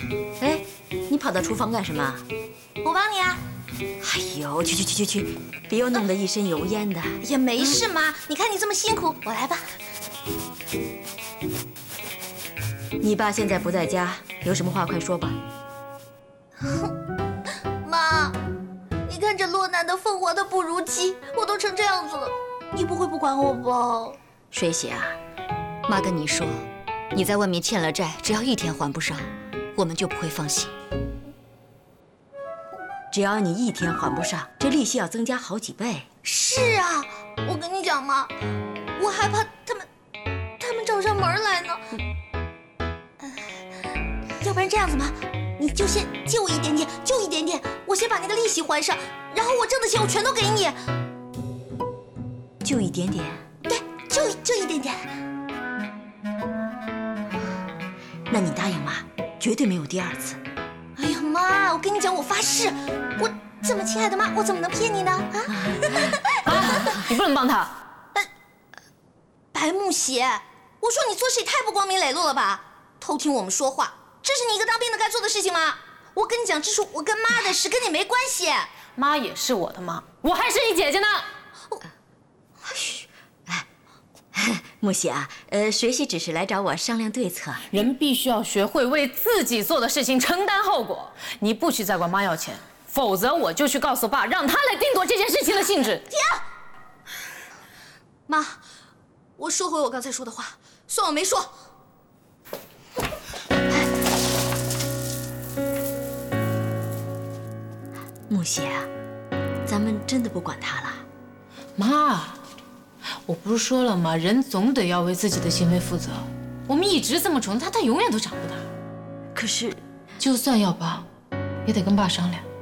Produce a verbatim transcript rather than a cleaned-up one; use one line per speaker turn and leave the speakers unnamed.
哎，你跑到厨房干什么？
我帮你啊。
哎呦，去去去去去，别又弄得一身油烟的。
也没事嘛，你看你这么辛苦，我来吧。
你爸现在不在家，有什么话快说吧。
妈，你看这落难的凤凰的不如鸡，我都成这样子了，你不会不管我吧？
水喜啊，妈跟你说，你在外面欠了债，只要一天还不上，我们就不会放心。只要你一天还不上，这利息要增加好几倍。
是啊，我跟你讲嘛，我害怕他们，他们找上门来呢。嗯，要不然这样子嘛，你就先借我一点点，就一点点，我先把那个利息还上，然后我挣的钱我全都给你。
就一点点？
对，就就一点点。
那你答应妈，绝对没有第二次。
哎呀妈，我跟你讲，我发誓，我这么亲爱的妈，我怎么能骗你呢？啊！
啊，你不能帮他。
呃，白慕喜，我说你做事也太不光明磊落了吧？偷听我们说话，这是你一个当兵的该做的事情吗？我跟你讲，这是我跟妈的事，跟你没关系。
妈也是我的妈，我还是你姐姐呢。
嘘，哎，慕喜啊，呃，水喜只是来找我商量对策。
人必须要学会为自己做的事情承担后果。你不许再管妈要钱，否则我就去告诉爸，让他来定夺这件事情的性质。
停！妈，我收回我刚才说的话，算我没说。
慕喜啊，咱们真的不管他了？
妈，我不是说了吗？人总得要为自己的行为负责。我们一直这么宠他，他永远都长不大。
可是，
就算要帮，也得跟爸商量。